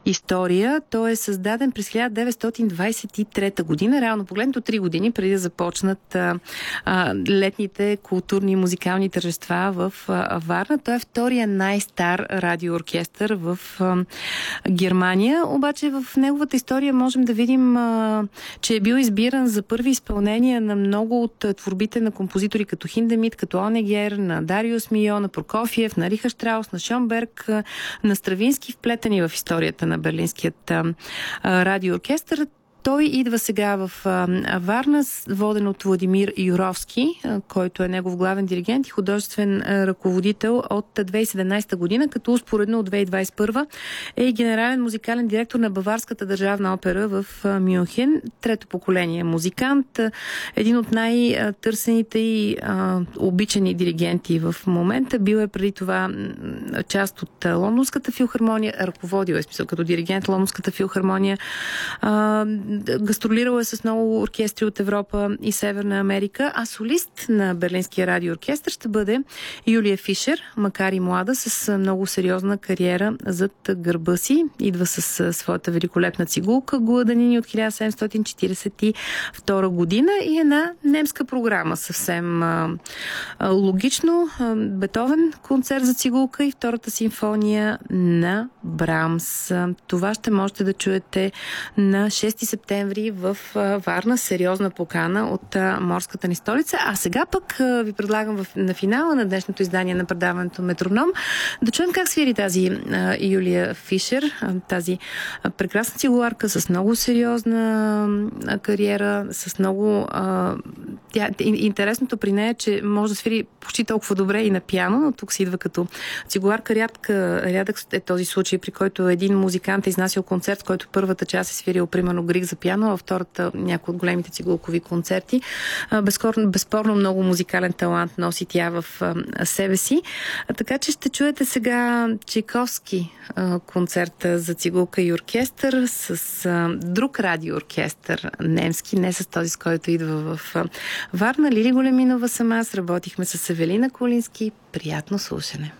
история. Той е създаден през 1923 година, реално погледнато 3 години преди да започнат летните културни и музикални тържества в Варна. Той е втория най-стар радиооркестър в Германия, обаче в неговата история можем да видим, че е бил избиран за първи изпълнения на много от творбите на композитори като Хиндемит, като Онегер, на Дариус Мийо, на Прокофиев, на Рихард Штраус, на Шонберг, на Стравински, вплетени в историята на Берлинският радиооркестър. Той идва сега в Варна, воден от Владимир Юровски, който е негов главен диригент и художествен ръководител от 2017 година, като успоредно от 2021 е и генерален музикален директор на Баварската държавна опера в Мюнхен. Трето поколение музикант, един от най-търсените и обичани диригенти в момента. Бил е преди това част от Лондонската филхармония, ръководил е смисъл като диригент Лондонската филхармония. Гастролирала е с много оркестри от Европа и Северна Америка, а солист на Берлинския радиооркестър ще бъде Юлия Фишер, макар и млада, с много сериозна кариера зад гърба си. Идва с своята великолепна цигулка Гладанини от 1742 година и една немска програма. Съвсем логично. Бетовен концерт за цигулка и втората симфония на Брамс. Това ще можете да чуете на 6 септември в Варна. Сериозна покана от морската ни столица. А сега пък ви предлагам на финала на днешното издание на предаването Метроном да чуем как свири тази Юлия Фишер, тази прекрасна цигуларка с много сериозна кариера, с много... Интересното при нея е, че може да свири почти толкова добре и на пиано, но тук си идва като цигуларка. Рядък е този случай, при който един музикант е изнасял концерт, който първата част е свирил примерно Григ за пиано, а втората някои от големите цигулкови концерти. Безспорно много музикален талант носи тя в себе си. Така че ще чуете сега Чайковски концерта за цигулка и оркестър с друг радиооркестър немски, не с този, с който идва в Варна. Лили Големинова съм аз. Работихме с Евелина Колински. Приятно слушане.